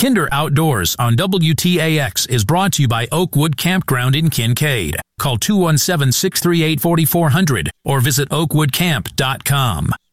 Kinder Outdoors on WTAX is brought to you by Oakwood Campground in Kincaid. Call 217-638-4400 or visit oakwoodcamp.com.